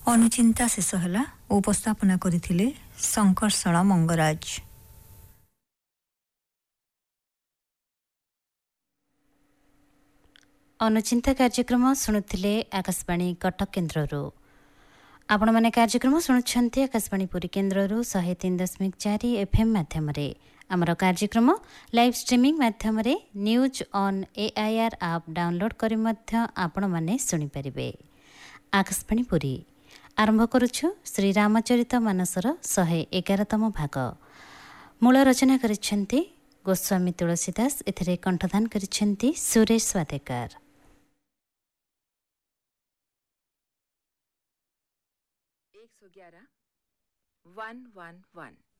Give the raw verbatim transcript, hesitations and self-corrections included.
ଅନୁଚିନ୍ତା ଶେଷ ହେଲା ଓ ଉପସ୍ଥାପନା କରିଥିଲେ ଶଙ୍କର୍ଷଣ ମଙ୍ଗରାଜ। ଅନୁଚିନ୍ତା କାର୍ଯ୍ୟକ୍ରମ ଶୁଣୁଥିଲେ ଆକାଶବାଣୀ କଟକ କେନ୍ଦ୍ରରୁ। ଆପଣମାନେ କାର୍ଯ୍ୟକ୍ରମ ଶୁଣୁଛନ୍ତି ଆକାଶବାଣୀ ପୁରୀ କେନ୍ଦ୍ରରୁ ଶହେ ତିନି ଦଶମିକ ଚାରି ଏଫ୍ଏମ୍ ମାଧ୍ୟମରେ। ଆମର କାର୍ଯ୍ୟକ୍ରମ ଲାଇଭ୍ ଷ୍ଟ୍ରିମିଂ ମାଧ୍ୟମରେ news on AIR app download କରି ମଧ୍ୟ ଆପଣମାନେ ଶୁଣିପାରିବେ। ଆକାଶବାଣୀ ପୁରୀ ଆରମ୍ଭ କରୁଛୁ ଶ୍ରୀରାମଚରିତ ମାନସର ଶହେ ଏଗାରତମ ଭାଗ। ମୂଳ ରଚନା କରିଛନ୍ତି ଗୋସ୍ୱାମୀ ତୁଳସୀଦାସ, ଏଥିରେ କଣ୍ଠଦାନ କରିଛନ୍ତି ସୁରେଶ ସ୍ୱାଦେକାର। एक सौ ग्यारह वन वन वन